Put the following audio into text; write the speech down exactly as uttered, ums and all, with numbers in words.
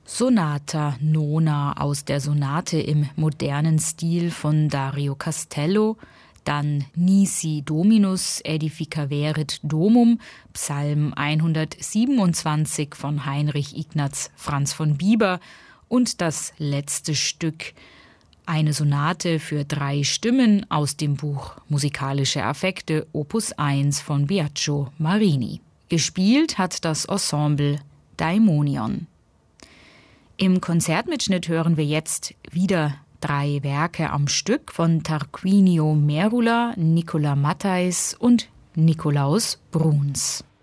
Sonata Nona aus der Sonate im modernen Stil von Dario Castello, dann Nisi Dominus Edificaverit Domum, Psalm hundertsiebenundzwanzig von Heinrich Ignaz Franz von Bieber und das letzte Stück, eine Sonate für drei Stimmen aus dem Buch Musikalische Affekte Opus eins von Biagio Marini. Gespielt hat das Ensemble Daimonion. Im Konzertmitschnitt hören wir jetzt wieder drei Werke am Stück von Tarquinio Merula, Nicola Matthijs und Nikolaus Bruhns.